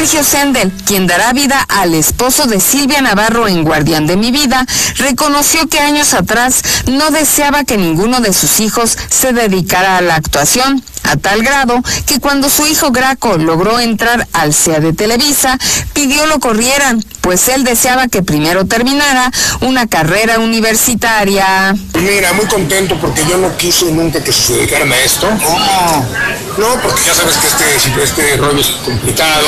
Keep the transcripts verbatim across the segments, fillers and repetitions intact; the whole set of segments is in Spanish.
Sergio Sendel, quien dará vida al esposo de Silvia Navarro en Guardián de mi vida, reconoció que años atrás no deseaba que ninguno de sus hijos se dedicara a la actuación, a tal grado que cuando su hijo Graco logró entrar al C E A de Televisa, pidió lo corrieran, pues él deseaba que primero terminara una carrera universitaria. Mira, muy contento porque yo no quise nunca que se dedicaran a esto. No, no, porque ya sabes que este, este rollo es complicado,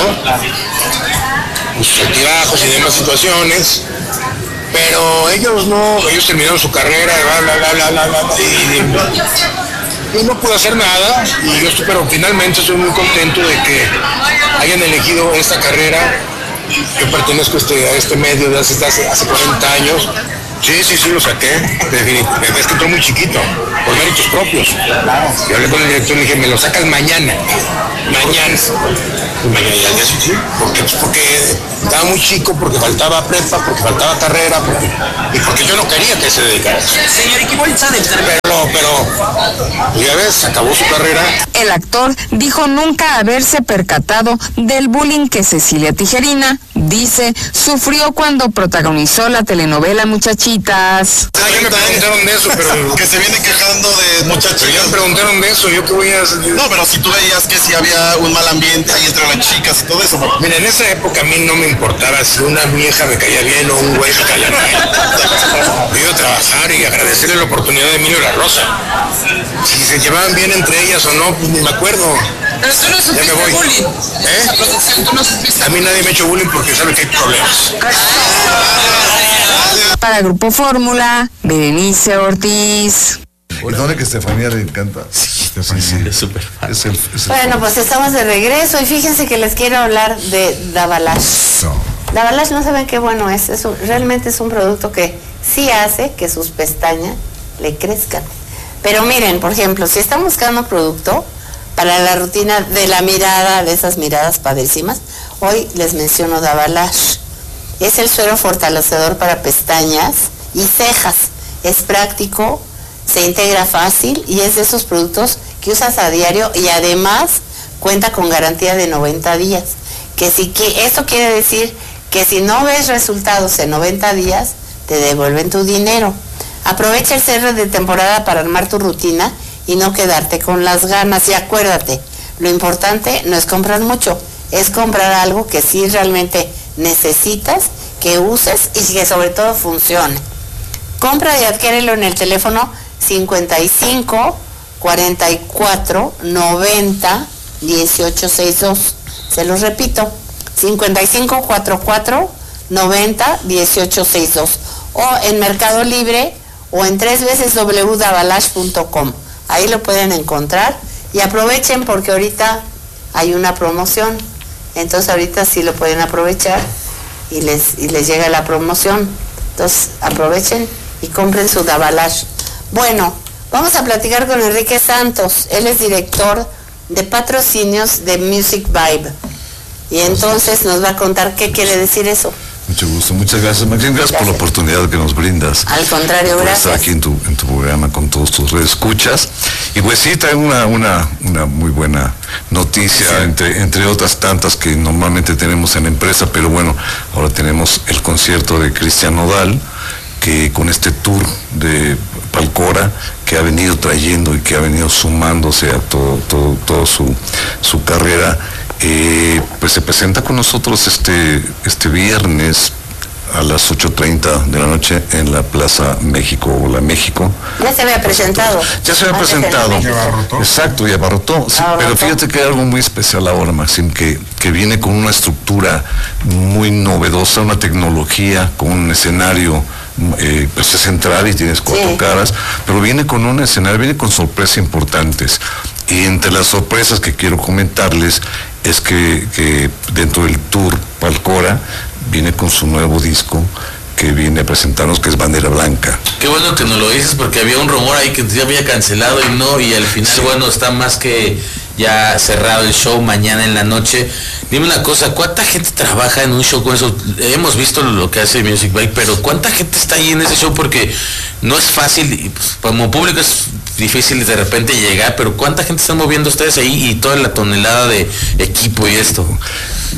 sus altibajos y demás situaciones, pero ellos no, ellos terminaron su carrera, bla, bla, bla, bla, bla, bla, y, y no pude hacer nada, y yo estoy, pero finalmente estoy muy contento de que hayan elegido esta carrera. Yo pertenezco a este, a este medio de hace, hace, hace cuarenta años. Sí, sí, sí, lo saqué. Definitivamente. Es que entró muy chiquito, por méritos propios. Yo hablé con el director y le dije, me lo sacas mañana. Mañana. Y mañana ya, ya sí, sí. Porque, pues porque estaba muy chico, porque faltaba prepa, porque faltaba carrera, porque, y porque yo no quería que se dedicara a eso. Señor, ¿y qué bolsa del Pero, pero, ya ves, acabó su carrera. El actor dijo nunca haberse percatado del bullying que Cecilia Tijerina, dice, sufrió cuando protagonizó la telenovela Muchachitas. Ah, ya me preguntaron de eso, pero... que se viene quejando de muchachos. Pero ya me preguntaron de eso, ¿yo qué voy a hacer? No, pero si tú veías que si había un mal ambiente ahí entre las chicas y todo eso. Pero... Mira, en esa época a mí no me importaba si una vieja me caía bien o un güey me caía bien. Yo iba a trabajar y agradecerle la oportunidad de Emilio La Rosa. Si se llevaban bien entre ellas o no, pues ni me acuerdo. Pero tú no sufriste bullying. ¿Eh? La producción, tú no sufriste. A mí nadie me ha hecho bullying porque sabe que hay problemas. Para Grupo Fórmula, Berenice Ortiz. Perdone que Estefanía le encanta. Sí, Estefanía. Sí, sí. Es súper fan. Es el, es el bueno, fan. pues estamos de regreso y fíjense que les quiero hablar de Davalash. No. Davalash, no saben qué bueno es. es un, realmente es un producto que sí hace que sus pestañas le crezcan. Pero miren, por ejemplo, si están buscando producto para la rutina de la mirada, de esas miradas padrísimas, hoy les menciono Davalash. Es el suero fortalecedor para pestañas y cejas. Es práctico, se integra fácil y es de esos productos que usas a diario y además cuenta con garantía de noventa días. Que si que esto quiere decir que si no ves resultados en noventa días, te devuelven tu dinero. Aprovecha el cierre de temporada para armar tu rutina y no quedarte con las ganas. Y acuérdate, lo importante no es comprar mucho, es comprar algo que sí realmente necesitas, que uses y que sobre todo funcione. Compra y adquiérelo en el teléfono cincuenta y cinco, cuarenta y cuatro, noventa, dieciocho sesenta y dos. Se los repito, cincuenta y cinco, cuarenta y cuatro, noventa, dieciocho sesenta y dos. O en Mercado Libre o en tres veces doble u davalash punto com. Ahí lo pueden encontrar y aprovechen porque ahorita hay una promoción. Entonces ahorita sí lo pueden aprovechar y les, y les llega la promoción. Entonces aprovechen y compren su Davalash. Bueno, vamos a platicar con Enrique Santos. Él es director de patrocinios de Music Vibe. Y entonces nos va a contar qué quiere decir eso. Mucho gusto, muchas gracias, Maxine, gracias, gracias por la oportunidad que nos brindas. Al contrario, por gracias. Estar aquí en tu, en tu programa con todos tus reescuchas. Y pues sí, trae una, una, una muy buena noticia, sí. entre, entre otras tantas que normalmente tenemos en la empresa, pero bueno, ahora tenemos el concierto de Cristian Nodal, que con este tour de Palcora, que ha venido trayendo y que ha venido sumándose a todo, todo, todo su, su carrera, Eh, pues se presenta con nosotros este, este viernes a las ocho treinta de la noche en la Plaza México o la México. Ya se había presentado. Ya se había presentado. Exacto, y abarrotó. Sí, pero fíjate que hay algo muy especial ahora, Maxim, que, que viene con una estructura muy novedosa, una tecnología, con un escenario, eh, pues es central y tienes cuatro sí. caras, pero viene con un escenario, viene con sorpresas importantes. Y entre las sorpresas que quiero comentarles es que, que dentro del tour Palcora viene con su nuevo disco que viene a presentarnos, que es Bandera Blanca. Qué bueno que nos lo dices, porque había un rumor ahí que ya había cancelado y no, y al final, sí. bueno, está más que ya cerrado el show mañana en la noche. Dime una cosa, ¿cuánta gente trabaja en un show con eso? Hemos visto lo que hace Music Bike, pero ¿cuánta gente está ahí en ese show? Porque no es fácil, y pues, como público es difícil de repente llegar, pero ¿cuánta gente están moviendo ustedes ahí y toda la tonelada de equipo y esto?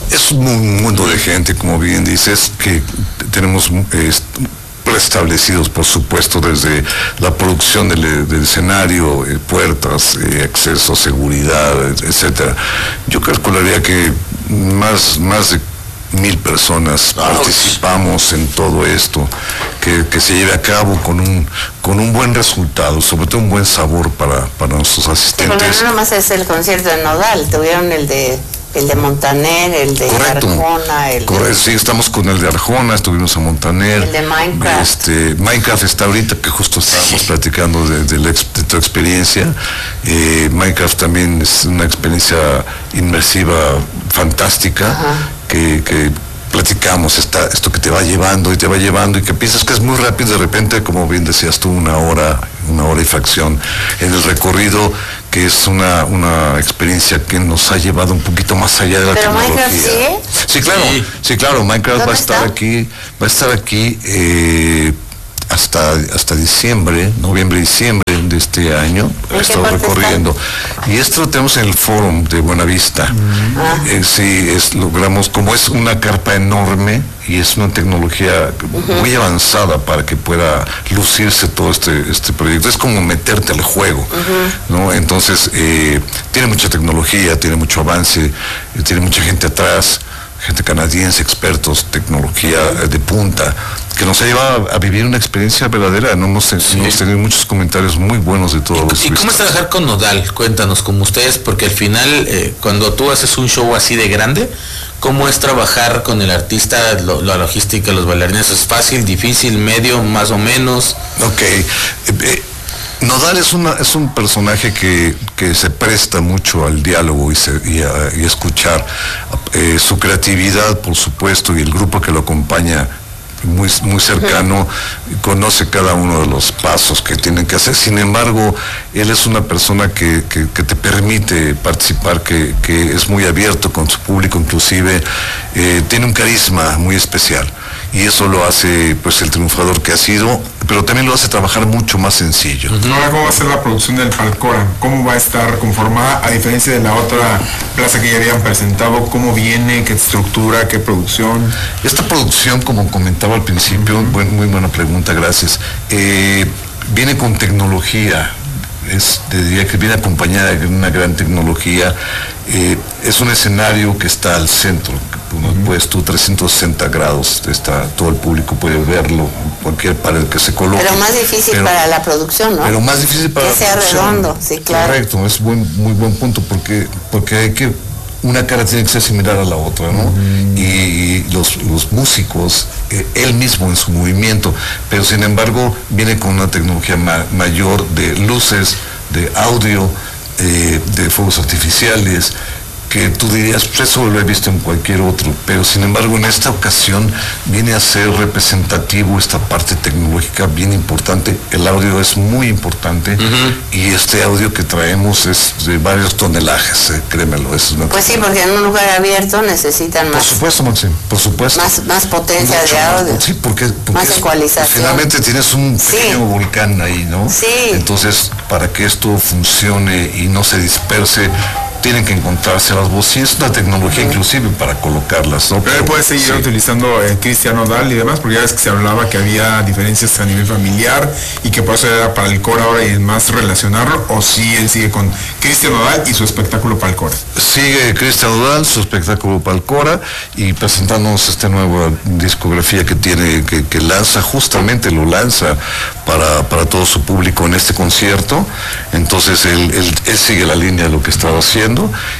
es un mundo de gente, como bien dices, que tenemos eh, preestablecidos, por supuesto, desde la producción del, del escenario, eh, puertas, eh, acceso, seguridad, etcétera. Yo calcularía que más, más de mil personas participamos en todo esto, que, que se lleve a cabo con un con un buen resultado, sobre todo un buen sabor para, para nuestros asistentes. Sí, porque no nomás es el concierto de Nodal, tuvieron el de el de Montaner, el de Correcto. Arjona, el Correcto, de... sí, estamos con el de Arjona, estuvimos a Montaner. El de Minecraft. Este, Minecraft está ahorita, que justo estábamos platicando de, de, la, de tu experiencia. Eh, Minecraft también es una experiencia inmersiva fantástica, que, que platicamos esta, esto que te va llevando y te va llevando y que piensas que es muy rápido, de repente, como bien decías tú, una hora, una hora y fracción en el recorrido, que es una, una experiencia que nos ha llevado un poquito más allá de la ¿Pero tecnología. Minecraft sigue? Sí, claro, sí, sí claro, Minecraft va a estar está? aquí, va a estar aquí eh, hasta, hasta diciembre, noviembre, diciembre de este año, he estado recorriendo. Está? Y esto lo tenemos en el Fórum de Buenavista. Mm. Ah. Eh, sí, es, logramos, como es una carpa enorme y es una tecnología uh-huh. muy avanzada para que pueda lucirse todo este, este proyecto. Es como meterte al juego, uh-huh. ¿no? Entonces, eh, tiene mucha tecnología, tiene mucho avance, eh, tiene mucha gente atrás, gente canadiense, expertos, tecnología eh, de punta, que nos ha llevado a, a vivir una experiencia verdadera. No hemos, sí. hemos tenido muchos comentarios muy buenos de todos los. ¿Y cómo es trabajar con Nodal? Cuéntanos, como ustedes, porque al final, eh, cuando tú haces un show así de grande, ¿cómo es trabajar con el artista, lo, la logística, los bailarines? ¿Es fácil, difícil, medio, más o menos? Ok. Eh, eh, Nodal es, una, es un personaje que, que se presta mucho al diálogo y, se, y, a, y a escuchar. Eh, su creatividad, por supuesto, y el grupo que lo acompaña muy, muy cercano, conoce cada uno de los pasos que tienen que hacer. Sin embargo, él es una persona que, que, que te permite participar, que, que es muy abierto con su público, inclusive eh, tiene un carisma muy especial. Y eso lo hace, pues, el triunfador que ha sido, pero también lo hace trabajar mucho más sencillo. Uh-huh. Ahora, ¿cómo va a ser la producción del Palcora? ¿Cómo va a estar conformada, a diferencia de la otra plaza que ya habían presentado? ¿Cómo viene? ¿Qué estructura? ¿Qué producción? Esta producción, como comentaba al principio, uh-huh. buen, muy buena pregunta, gracias. Eh, viene con tecnología. Es, diría que viene acompañada de una gran tecnología. Eh, es un escenario que está al centro, uh-huh. pues tú trescientos sesenta grados, está, todo el público puede verlo, cualquier pared que se coloque. Pero más difícil pero, para la producción, ¿no? Pero más difícil para que la sea producción. Redondo, sí, claro. Correcto, es buen, muy buen punto, porque, porque hay que, una cara tiene que ser similar a la otra, ¿no? Uh-huh. Y, y los, los músicos, eh, él mismo en su movimiento, pero sin embargo viene con una tecnología ma- mayor de luces, de audio, eh, de fuegos artificiales, que tú dirías, pues eso lo he visto en cualquier otro, pero sin embargo en esta ocasión viene a ser representativo esta parte tecnológica bien importante. El audio es muy importante, uh-huh. y este audio que traemos es de varios tonelajes, eh, créemelo. Es una pues sí, porque en un lugar abierto necesitan más. Por supuesto, Maxim, por supuesto. Más, más potencia Mucho de audio. Más, sí, porque, porque más ecualización. Pues, finalmente tienes un pequeño sí. volcán ahí, ¿no? Sí. Entonces, para que esto funcione y no se disperse, tienen que encontrarse las bocinas, una tecnología uh-huh. inclusive para colocarlas, ¿no? Pero, Pero puede seguir sí. utilizando el Cristian Nodal y demás, porque ya ves que se hablaba que había diferencias a nivel familiar y que por eso era para el coro ahora y más relacionarlo, o si él sigue con Cristian Nodal y su espectáculo para el coro. Sigue Cristian Nodal, su espectáculo para el coro, y presentándonos esta nueva discografía que tiene, que, que lanza, justamente lo lanza para, para todo su público en este concierto. Entonces él, él, él sigue la línea de lo que estaba haciendo.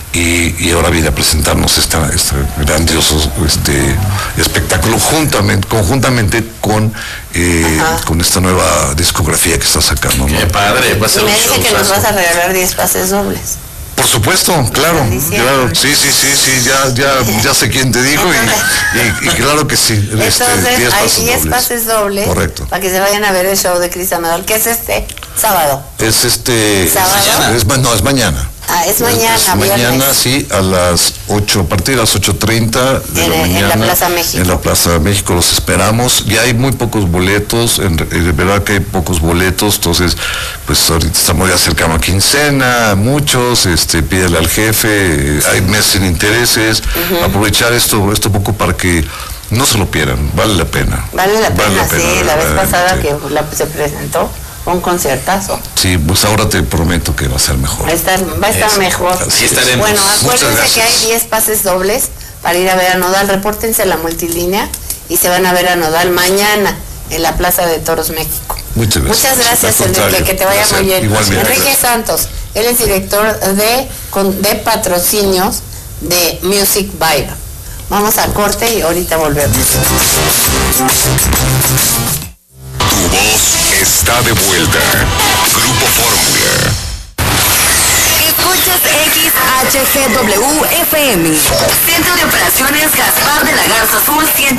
Y, y ahora viene a presentarnos esta, este grandioso este, espectáculo juntamente, conjuntamente con, eh, con esta nueva discografía que está sacando, ¿no? Qué padre, va a ser y me un dice show que nos vas a regalar diez pases dobles. Por supuesto, claro, claro, sí, sí, sí, sí, ya, ya, ya sé quién te dijo. y, y, y claro que sí. Entonces, este, diez hay diez dobles. pases dobles. Correcto. Para que se vayan a ver el show de Cristian Nodal, que es este sábado. Es este, ¿Sábado? Es, es, no, es mañana. Ah, es mañana, es mañana, viernes. sí, a las ocho, a partir de las ocho treinta de En, la en mañana. la Plaza México. En la Plaza México los esperamos. Ya hay muy pocos boletos, en, de verdad que hay pocos boletos, entonces, pues ahorita estamos ya cercano a quincena, muchos, este, pídele al jefe, hay meses sin intereses, uh-huh. aprovechar esto, esto poco para que no se lo pierdan, vale la pena. Vale la pena, vale la pena sí, la vez pasada que la, se presentó. Un concertazo. Sí, pues ahora te prometo que va a ser mejor. Va a estar, va a estar mejor. Sí, estaremos. Bueno, acuérdense que hay diez pases dobles para ir a ver a Nodal. Repórtense a la multilínea y se van a ver a Nodal mañana en la Plaza de Toros México. Muchas gracias. Muchas gracias, Enrique, que te vaya gracias. Muy bien. Igualmente. Enrique gracias. Santos, él es director de, de patrocinios de Music Vibe. Vamos a corte y ahorita volvemos. Tu voz está de vuelta. Grupo Fórmula. Escuchas X H G W F M. Centro de Operaciones Gaspar de la Garza Sur ciento